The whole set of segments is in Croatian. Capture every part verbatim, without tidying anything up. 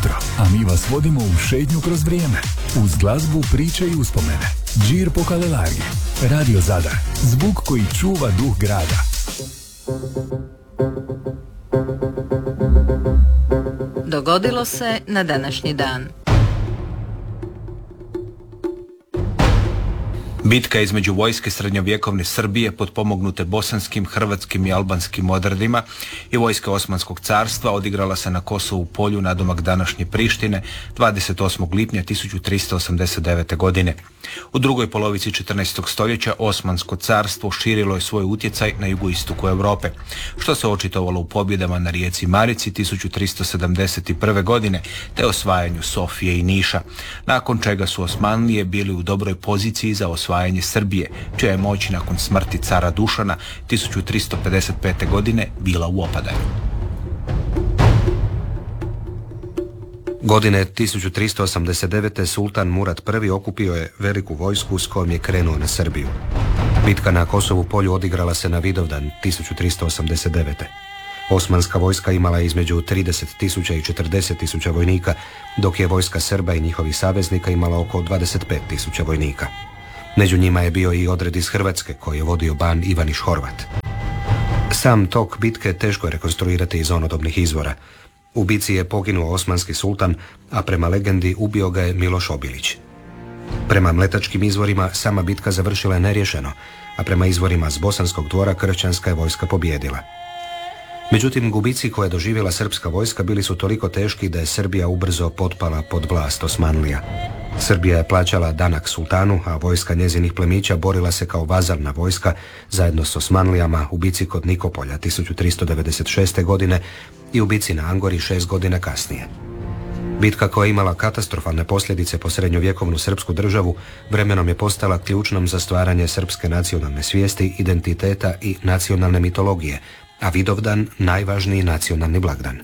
jutro, a mi vas vodimo u šetnju kroz vrijeme. Uz glazbu, priče i uspomene. Džir po Kalerargi. Radio Zadar. Zvuk koji čuva duh grada. Dogodilo se na današnji dan. Bitka između vojske srednjovjekovne Srbije potpomognute bosanskim, hrvatskim i albanskim odredima i vojske Osmanskog carstva odigrala se na Kosovu polju nadomak današnje Prištine dvadeset osmog lipnja tisuću tristo osamdeset devete. godine. U drugoj polovici četrnaestog stoljeća Osmansko carstvo širilo je svoj utjecaj na jugoistoku Europe, što se očitovalo u pobjedama na rijeci Marici tisuću tristo sedamdeset prve. godine te osvajanju Sofije i Niša, nakon čega su Osmanlije bili u dobroj poziciji za osvajanje Srbije, čija je moć nakon smrti cara Dušana tisuću tristo pedeset pete. godine bila u opadanju. Godine tisuću tristo osamdeset devete. sultan Murad I okupio je veliku vojsku s kojom je krenuo na Srbiju. Bitka na Kosovu polju odigrala se na Vidovdan tisuću tristo osamdeset devete. Osmanska vojska imala je između trideset tisuća i četrdeset tisuća vojnika, dok je vojska Srba i njihovih saveznika imala oko dvadeset pet tisuća vojnika. Među njima je bio i odred iz Hrvatske koji je vodio ban Ivaniš Horvat. Sam tok bitke teško je rekonstruirati iz onodobnih izvora. U bici je poginuo osmanski sultan, a prema legendi ubio ga je Miloš Obilić. Prema mletačkim izvorima sama bitka završila je neriješeno, a prema izvorima s bosanskog dvora kršćanska je vojska pobijedila. Međutim, gubici koje je doživjela srpska vojska bili su toliko teški da je Srbija ubrzo potpala pod vlast Osmanlija. Srbija je plaćala danak sultanu, a vojska njezinih plemića borila se kao vazalna vojska zajedno s Osmanlijama u bici kod Nikopolja tisuću tristo devedeset šeste. godine i u bici na Angori šest godina kasnije. Bitka koja je imala katastrofalne posljedice po srednjovjekovnu srpsku državu vremenom je postala ključnom za stvaranje srpske nacionalne svijesti, identiteta i nacionalne mitologije, a Vidovdan najvažniji nacionalni blagdan.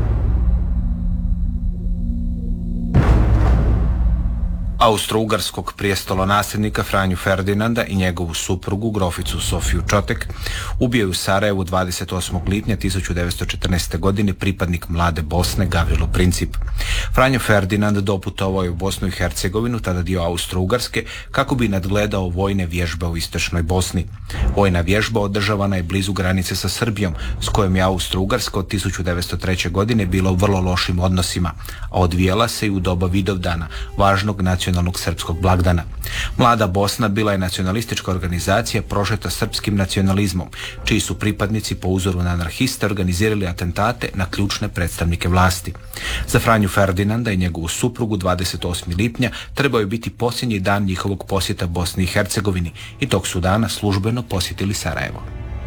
Austro-ugarskog prijestolonasljednika Franju Ferdinanda i njegovu suprugu, groficu Sofiju Čotek, ubio je u Sarajevu dvadeset osmog lipnja tisuću devetsto četrnaeste. godine pripadnik Mlade Bosne Gavrilo Princip. Franjo Ferdinand doputovao je u Bosnu i Hercegovinu, tada dio Austro-Ugarske, kako bi nadgledao vojne vježbe u istočnoj Bosni. Vojna vježba održavana je blizu granice sa Srbijom, s kojom je Austro-Ugarska od tisuću devetsto treće. godine bila u vrlo lošim odnosima, a odvijela se i u doba Vidovdana, važnog nacionalnog srpskog blagdana. Mlada Bosna bila je nacionalistička organizacija prožeta srpskim nacionalizmom, čiji su pripadnici po uzoru na anarhiste organizirali atentate na ključne predstavnike vlasti. Za Franju Ferdinanda i njegovu suprugu dvadeset osmog lipnja trebao je biti posljednji dan njihovog posjeta Bosni i Hercegovini i tog su dana službeno posjetili Sarajevo.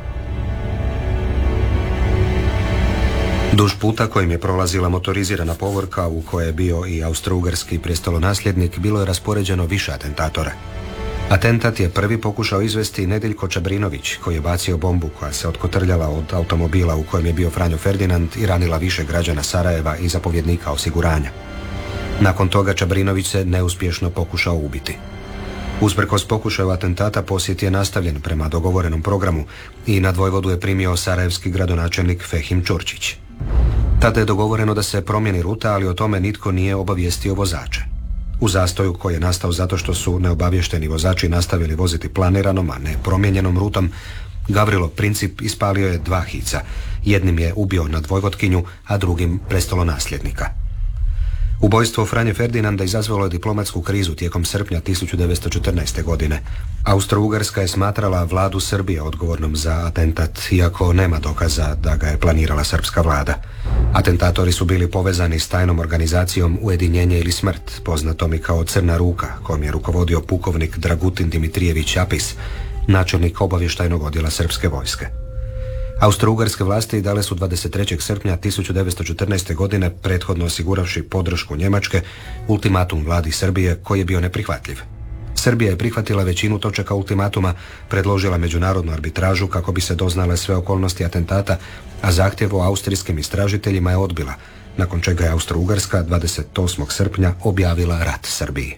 Duž puta kojim je prolazila motorizirana povorka u kojoj je bio i austro-ugarski prijestolonasljednik bilo je raspoređeno više atentatora. Atentat je prvi pokušao izvesti Nedeljko Čabrinović, koji je bacio bombu koja se otkotrljala od automobila u kojem je bio Franjo Ferdinand i ranila više građana Sarajeva i zapovjednika osiguranja. Nakon toga Čabrinović se neuspješno pokušao ubiti. Usprkos pokušaju atentata posjet je nastavljen prema dogovorenom programu i nad vojvodu je primio sarajevski gradonačelnik Fehim Čurčić. Tada je dogovoreno da se promijeni ruta, ali o tome nitko nije obavijestio vozače. U zastoju koji je nastao zato što su neobavješteni vozači nastavili voziti planiranom, a ne promijenjenom rutom, Gavrilo Princip ispalio je dva hica. Jednim je ubio nadvojvotkinju, a drugim prestolonasljednika. Ubojstvo Franje Ferdinanda izazvalo je diplomatsku krizu tijekom srpnja tisuću devetsto četrnaeste. godine. Austro-Ugarska je smatrala vladu Srbije odgovornom za atentat, iako nema dokaza da ga je planirala srpska vlada. Atentatori su bili povezani s tajnom organizacijom Ujedinjenje ili smrt, poznatom i kao Crna ruka, kojom je rukovodio pukovnik Dragutin Dimitrijević Apis, načelnik obavještajnog odjela srpske vojske. Austro-ugarske vlasti dale su dvadeset trećeg srpnja tisuću devetsto četrnaeste. godine, prethodno osiguravši podršku Njemačke, ultimatum vladi Srbije koji je bio neprihvatljiv. Srbija je prihvatila većinu točaka ultimatuma, predložila međunarodnu arbitražu kako bi se doznale sve okolnosti atentata, a zahtjev o austrijskim istražiteljima je odbila, nakon čega je Austro-Ugarska dvadeset osmog srpnja objavila rat Srbiji.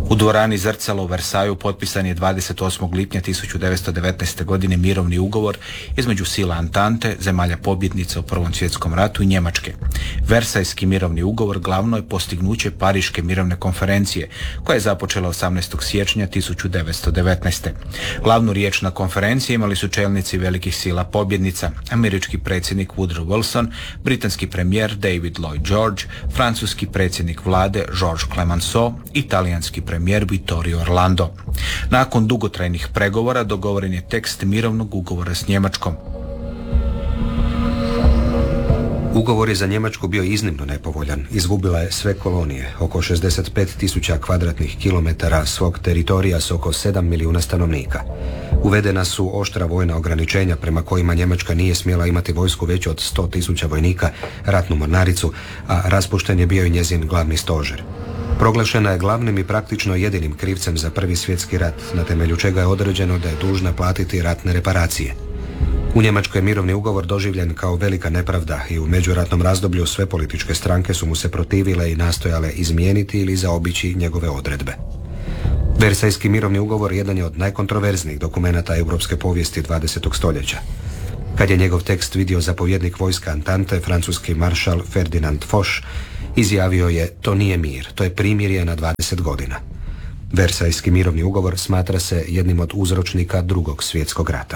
U dvorani Zrcalo u Versaju potpisan je dvadeset osmog lipnja tisuću devetsto devetnaeste. godine mirovni ugovor između sila Antante, zemalja pobjednica u Prvom svjetskom ratu i Njemačke. Versajski mirovni ugovor glavno je postignuće Pariške mirovne konferencije, koja je započela osamnaestog siječnja tisuću devetsto devetnaeste. Glavnu riječ na konferenciji imali su čelnici velikih sila pobjednica, američki predsjednik Woodrow Wilson, britanski premijer David Lloyd George, francuski predsjednik vlade Georges Clemenceau i talijanski premijer Vittorio Orlando. Nakon dugotrajnih pregovora dogovoren je tekst mirovnog ugovora s Njemačkom. Ugovor je za Njemačku bio iznimno nepovoljan. Izgubila je sve kolonije, oko šezdeset pet tisuća kvadratnih kilometara svog teritorija s oko sedam milijuna stanovnika. Uvedena su oštra vojna ograničenja prema kojima Njemačka nije smjela imati vojsku veću od sto tisuća vojnika, ratnu mornaricu, a raspušten je bio i njezin glavni stožer. Proglašena je glavnim i praktično jedinim krivcem za Prvi svjetski rat, na temelju čega je određeno da je dužna platiti ratne reparacije. U Njemačkoj je mirovni ugovor doživljen kao velika nepravda i u međuratnom razdoblju sve političke stranke su mu se protivile i nastojale izmijeniti ili zaobići njegove odredbe. Versajski mirovni ugovor jedan je od najkontroverznijih dokumenata europske povijesti dvadesetog stoljeća. Kad je njegov tekst vidio zapovjednik vojska Antante, francuski maršal Ferdinand Foch, izjavio je: to nije mir, to je primirje na dvadeset godina. Versajski mirovni ugovor smatra se jednim od uzročnika Drugog svjetskog rata.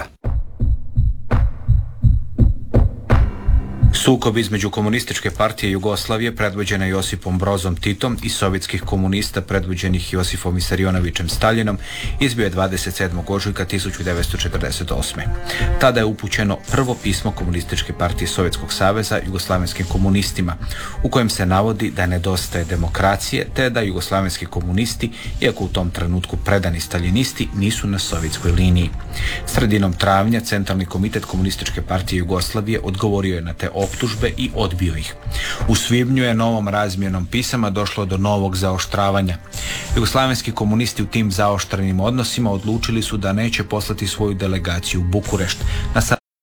Sukob između komunističke partije Jugoslavije predvođene Josipom Brozom Titom i sovjetskih komunista predvođenih Josifom Visarionovićem Staljinom izbio je dvadeset sedmog ožujka tisuću devetsto četrdeset osme. Tada je upućeno prvo pismo Komunističke partije Sovjetskog saveza jugoslavenskim komunistima, u kojem se navodi da nedostaje demokracije te da jugoslavenski komunisti, iako u tom trenutku predani staljinisti, nisu na sovjetskoj liniji. Sredinom travnja Centralni komitet Komunističke partije Jugoslavije odgovorio je na te optužbe i odbio ih. U svibnju je novom razmjenom pisama došlo do novog zaoštravanja. Jugoslavenski komunisti u tim zaoštrenim odnosima odlučili su da neće poslati svoju delegaciju u Bukurešt. Na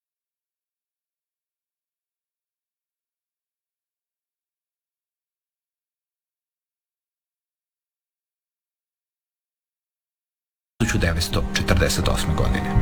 tisuću devetsto četrdeset osme. godine.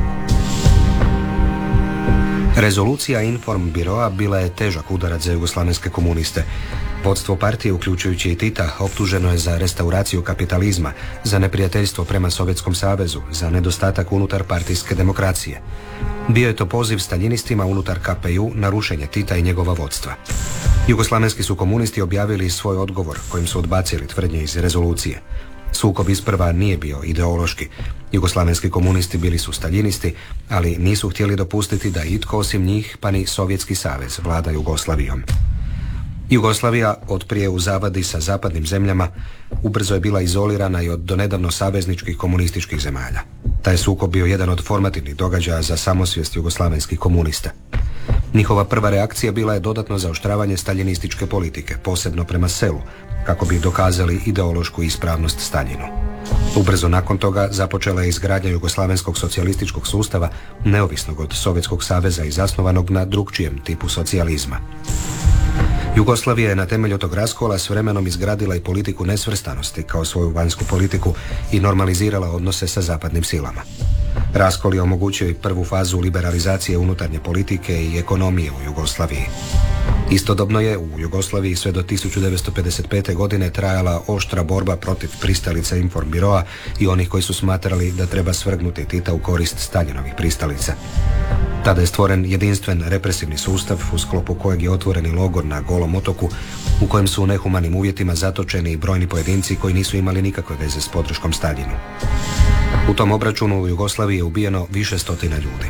Rezolucija Informbiroa bila je težak udarac za jugoslavenske komuniste. Vodstvo partije, uključujući i Tita, optuženo je za restauraciju kapitalizma, za neprijateljstvo prema Sovjetskom savezu, za nedostatak unutar partijske demokracije. Bio je to poziv staljinistima unutar K P U na rušenje Tita i njegova vodstva. Jugoslavenski su komunisti objavili svoj odgovor kojim su odbacili tvrdnje iz rezolucije. Sukob isprva nije bio ideološki. Jugoslavenski komunisti bili su staljinisti, ali nisu htjeli dopustiti da itko osim njih, pa ni Sovjetski savez, vlada Jugoslavijom. Jugoslavija, od prije u zavadi sa zapadnim zemljama, ubrzo je bila izolirana i od donedavno savezničkih komunističkih zemalja. Taj sukob bio jedan od formativnih događaja za samosvijest jugoslavenskih komunista. Njihova prva reakcija bila je dodatno zaoštravanje staljinističke politike, posebno prema selu, kako bi dokazali ideološku ispravnost Staljinu. Ubrzo nakon toga započela je izgradnja jugoslavenskog socijalističkog sustava, neovisnog od Sovjetskog saveza i zasnovanog na drukčijem tipu socijalizma. Jugoslavija je na temelju tog raskola s vremenom izgradila i politiku nesvrstanosti kao svoju vanjsku politiku i normalizirala odnose sa zapadnim silama. Raskol je omogućio i prvu fazu liberalizacije unutarnje politike i ekonomije u Jugoslaviji. Istodobno je u Jugoslaviji sve do tisuću devetsto pedeset pete. godine trajala oštra borba protiv pristalica Informbiroa i onih koji su smatrali da treba svrgnuti Tita u korist Staljinovih pristalica. Tada je stvoren jedinstven represivni sustav u sklopu kojeg je otvoreni logor na Golom otoku u kojem su u nehumanim uvjetima zatočeni brojni pojedinci koji nisu imali nikakve veze s podrškom Staljinu. U tom obračunu u Jugoslaviji je ubijeno više stotina ljudi.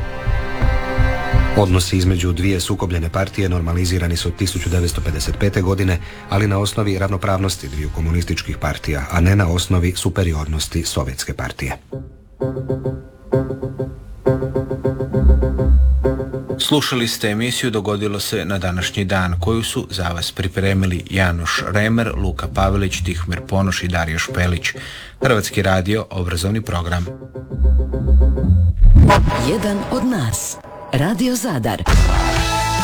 Odnosi između dvije sukobljene partije normalizirani su tisuću devetsto pedeset pete. godine, ali na osnovi ravnopravnosti dviju komunističkih partija, a ne na osnovi superiornosti Sovjetske partije. Slušali ste emisiju Dogodilo se na današnji dan, koju su za vas pripremili Janoš Remer, Luka Pavelić, Tihomir Ponoš i Dario Špelić. Hrvatski radio, obrazovni program. Jedan od nas. Radio Zadar.